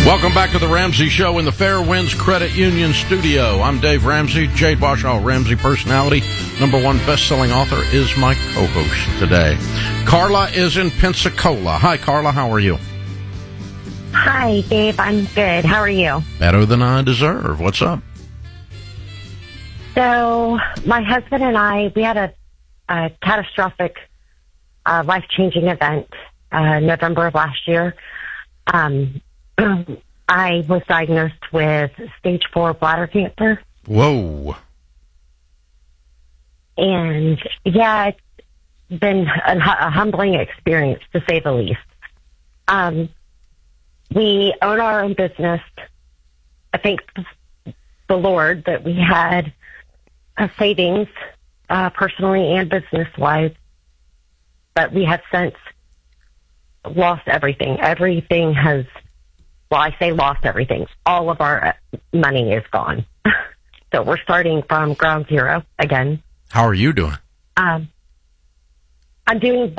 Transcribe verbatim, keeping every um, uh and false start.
Welcome back to the Ramsey Show in the Fairwinds Credit Union studio. I'm Dave Ramsey, Jade Washoe, Ramsey personality, number one best-selling author, is my co-host today. Carla is in Pensacola. Hi, Carla. How are you? Hi, Dave. I'm good. How are you? Better than I deserve. What's up? So, my husband and I, we had a, a catastrophic, uh, life-changing event uh, November of last year. Um, I was diagnosed with stage four bladder cancer. Whoa. And, yeah, it's been a, a humbling experience, to say the least. Um, we own our own business. I thank the Lord that we had a savings, uh, personally and business-wise, but we have since lost everything. Everything has, well, I say lost everything. All of our money is gone. So we're starting from ground zero again. How are you doing? Um, I'm doing